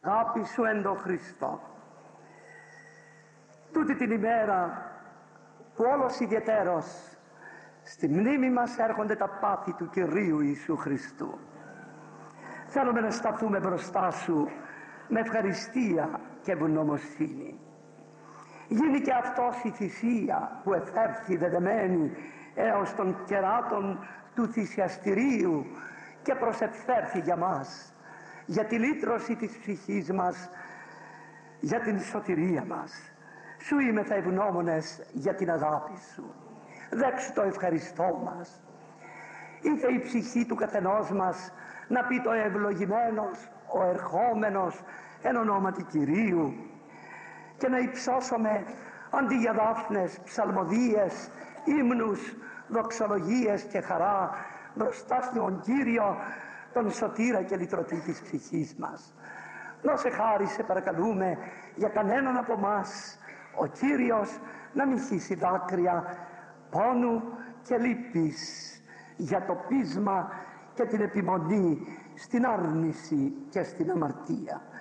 Αγάπη σου εν το Χριστό. Τούτη την ημέρα που όλος ιδιαιτέρως στη μνήμη μας έρχονται τα πάθη του Κυρίου Ιησού Χριστού, θέλουμε να σταθούμε μπροστά σου με ευχαριστία και ευγνωμοσύνη. Γίνει και αυτός η θυσία που εφέρθη δεδεμένη έως των κεράτων του θυσιαστηρίου και προσεφέρθη για μας, για τη λύτρωση της ψυχής μας, για την σωτηρία μας. Σου είμαι θα ευγνώμονες για την αγάπη σου. Δέξου το ευχαριστώ μας. Ήθε η ψυχή του καθενός μας να πει το ευλογημένος ο ερχόμενος εν ονόματι Κυρίου, και να υψώσουμε αντί για δάφνες, ψαλμοδίες, ύμνους, δοξολογίες και χαρά μπροστά στον Κύριο, τον σωτήρα και λυτρωτή της ψυχής μας. Δώσε χάρη, σε παρακαλούμε, για κανέναν από μας ο Κύριος να μην χύσει δάκρυα πόνου και λύπης για το πείσμα και την επιμονή στην άρνηση και στην αμαρτία.